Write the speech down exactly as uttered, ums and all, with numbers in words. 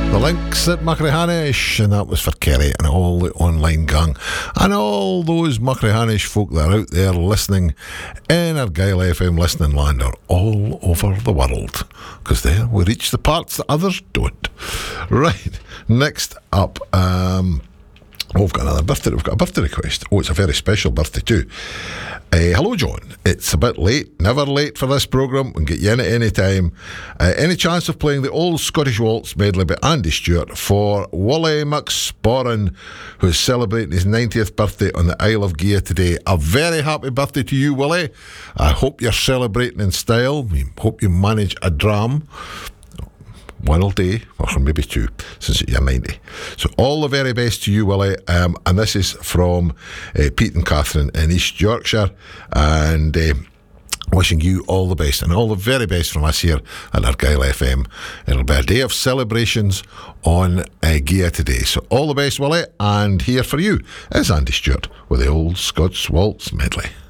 The Links at Machrihanish, and that was for Kerry and all the online gang and all those Machrihanish folk that are out there listening in Argyle F M listening land or all over the world, because there we reach the parts that others don't. Right, next up, um oh, we've got another birthday. We've got a birthday request. Oh, it's a very special birthday too. Uh, hello, John. It's a bit late. Never late for this programme. We can get you in at any time. Uh, any chance of playing the old Scottish Waltz medley by Andy Stewart for Wally McSporran, who's celebrating his ninetieth birthday on the Isle of Gia today? A very happy birthday to you, Willie. I hope you're celebrating in style. We hope you manage a dram. One all day, or maybe two, since you're ninety. So all the very best to you, Willie. Um, and this is from uh, Pete and Catherine in East Yorkshire. And uh, wishing you all the best, and all the very best from us here at Argyle F M. It'll be a day of celebrations on uh, Gia today. So all the best, Willie. And here for you is Andy Stewart with the old Scots Waltz medley.